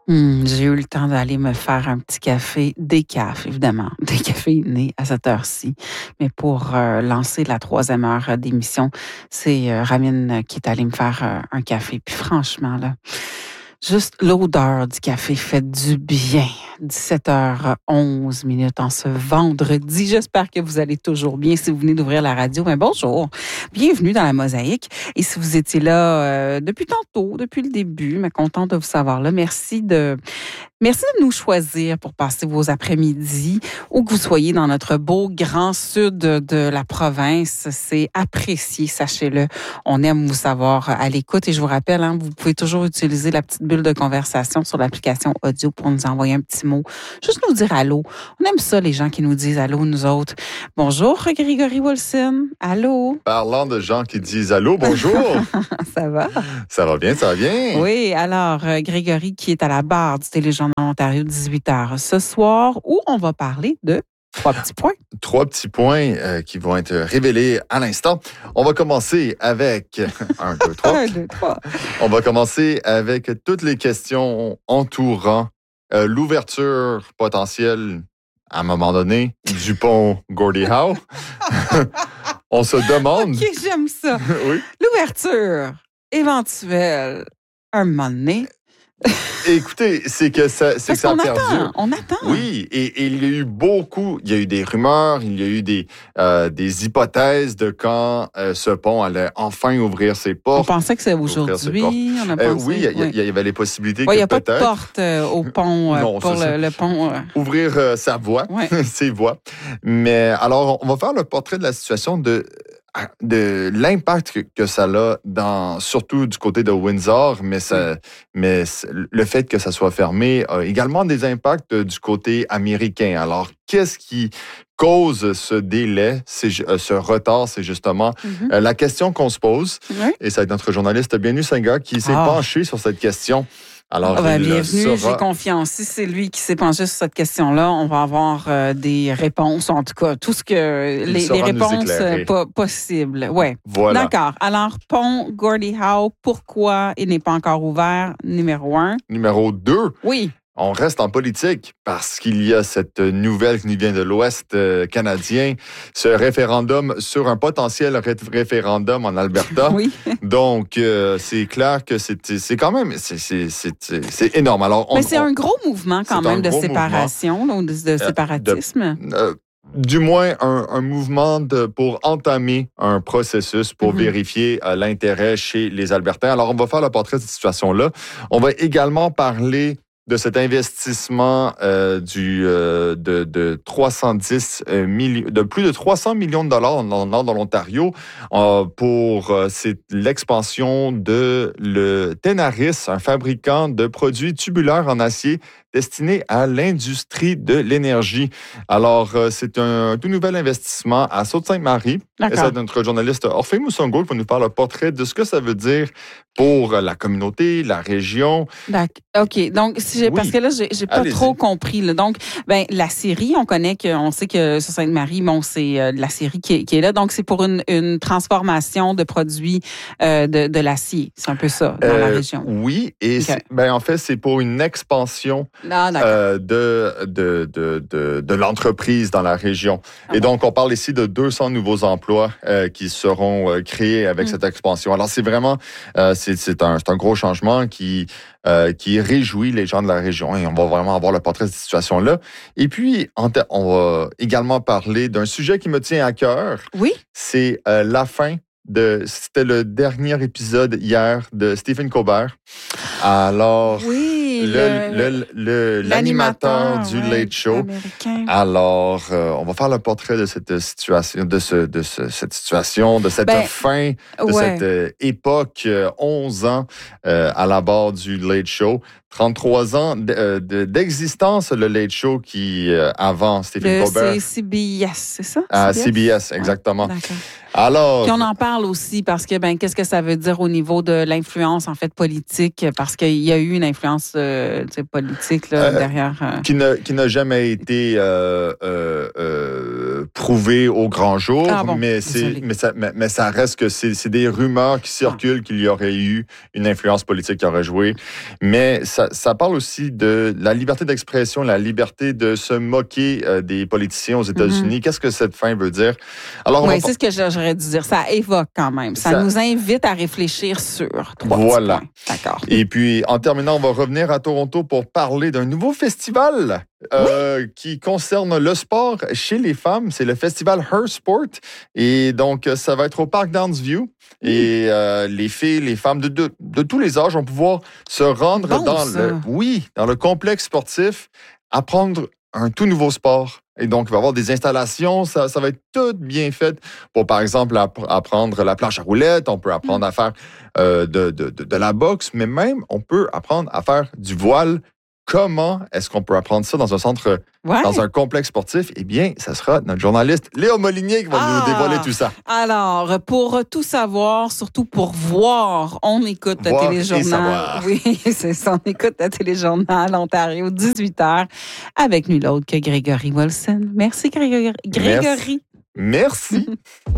J'ai eu le temps d'aller me faire un petit café décaf, évidemment, décaféiné à cette heure-ci. Mais pour lancer la 3e heure d'émission, c'est Ramine qui est allée me faire un café. Puis franchement, là, juste l'odeur du café fait du bien. 17h11 en ce vendredi. J'espère que vous allez toujours bien. Si vous venez d'ouvrir la radio, bonjour. Bienvenue dans la Mosaïque. Et si vous étiez là depuis tantôt, depuis le début, contente de vous savoir là, merci de nous choisir pour passer vos après-midi, où que vous soyez dans notre beau grand sud de la province. C'est apprécié, sachez-le. On aime vous savoir à l'écoute. Et je vous rappelle, vous pouvez toujours utiliser la petite bulle de conversation sur l'application audio pour nous envoyer un petit mot. Juste nous dire allô. On aime ça, les gens qui nous disent allô, nous autres. Bonjour, Grégory Wilson. Allô. Parlant de gens qui disent allô, bonjour. Ça va? Ça va bien, ça va bien. Oui, alors, Grégory qui est à la barre du Téléjournal Ontario, 18h ce soir, où on va parler de 3 petits points. 3 petits points qui vont être révélés à l'instant. On va commencer avec 1, 2, 3. 1, 2, 3. On va commencer avec toutes les questions entourant l'ouverture potentielle, à un moment donné, du pont Gordie Howe. On se demande... OK, j'aime ça. Oui. L'ouverture éventuelle, un moment donné. Écoutez, c'est que ça perdure. On attend. Oui, et il y a eu il y a eu des rumeurs, il y a eu des hypothèses de quand ce pont allait enfin ouvrir ses portes. On pensait que c'est aujourd'hui. Oui, il y avait les possibilités que il n'y a peut-être... pas de porte au pont non, pour le pont. Ouvrir sa voie, ses voies. Mais alors, on va faire le portrait de la situation de l'impact que ça a surtout du côté de Windsor, mais le fait que ça soit fermé a également des impacts du côté américain. Alors, qu'est-ce qui cause ce délai, ce retard? C'est justement la question qu'on se pose. Et c'est notre journaliste Bienvenue Senga qui s'est penché sur cette question. Alors, bienvenue, j'ai confiance. Si c'est lui qui s'est penché sur cette question-là, on va avoir des réponses, en tout cas, tout ce que les réponses possibles. Ouais. Voilà. D'accord. Alors, pont Gordie Howe, pourquoi il n'est pas encore ouvert? Numéro 1. Numéro 2. Oui. On reste en politique parce qu'il y a cette nouvelle qui vient de l'Ouest canadien, ce référendum sur un potentiel référendum en Alberta. Oui. Donc, c'est clair que c'est quand même, c'est énorme. Alors, mais c'est un gros mouvement quand même de séparation, de séparatisme. Du moins, un mouvement pour entamer un processus pour vérifier l'intérêt chez les Albertains. Alors, on va faire le portrait de cette situation-là. On va également parler de cet investissement de 310 millions, de plus de 300 millions de dollars dans le nord de l'Ontario c'est l'expansion de le Tenaris, un fabricant de produits tubulaires en acier destiné à l'industrie de l'énergie. Alors, c'est un tout nouvel investissement à Sault-Sainte-Marie. Et c'est notre journaliste Orphée Moussongo qui va nous faire le portrait de ce que ça veut dire pour la communauté, la région. D'accord. OK. Donc, parce que là, j'ai pas trop compris. Là. Donc, la scierie, on sait que Sault-Sainte-Marie, c'est la scierie qui est là. Donc, c'est pour une transformation de produits de l'acier. C'est un peu ça, dans la région. Oui. Et en fait, c'est pour une expansion de l'entreprise dans la région. Et donc, on parle ici de 200 nouveaux emplois qui seront créés avec cette expansion. Alors, c'est vraiment, c'est un gros changement qui réjouit les gens de la région. Et on va vraiment avoir le portrait de cette situation-là. Et puis, on va également parler d'un sujet qui me tient à cœur. Oui. C'est la fin c'était le dernier épisode hier de Stephen Colbert. Alors, oui, l'animateur du Late Show. Américain. Alors, on va faire le portrait de cette situation, de cette fin, de cette époque, 11 ans à la barre du Late Show. 33 ans d'existence, le Late Show qui, avant Stephen Colbert... C'est CBS, c'est ça? CBS, exactement. D'accord. Alors, puis on en parle aussi parce que, qu'est-ce que ça veut dire au niveau de l'influence, en fait, politique? Parce qu'il y a eu une influence politique là, derrière. Qui n'a jamais été prouvé au grand jour, mais ça reste que c'est des rumeurs qui circulent qu'il y aurait eu une influence politique qui aurait joué. Mais ça parle aussi de la liberté d'expression, la liberté de se moquer des politiciens aux États-Unis. Qu'est-ce que cette fin veut dire? Alors, oui, c'est ce que j'aurais dû dire. Ça évoque quand même. Ça nous invite à réfléchir sur 3 voilà. points. D'accord. Et puis, en terminant, on va revenir à Toronto pour parler d'un nouveau festival qui concerne le sport chez les femmes. C'est le festival Her Sport. Et donc, ça va être au parc Downsview. Et les filles, les femmes de tous les âges vont pouvoir se rendre dans le complexe sportif, apprendre un tout nouveau sport. Et donc, il va y avoir des installations, ça va être tout bien fait pour, par exemple, apprendre la planche à roulettes, on peut apprendre à faire de la boxe, mais même, on peut apprendre à faire du voile. Comment est-ce qu'on peut apprendre ça dans un centre, dans un complexe sportif? Eh bien, ça sera notre journaliste Léo Molinier qui va nous dévoiler tout ça. Alors, pour tout savoir, surtout pour voir, on écoute le téléjournal. Oui, c'est ça, on écoute le téléjournal Ontario, 18h, avec nul autre que Grégory Wilson. Merci, Grégory. Merci.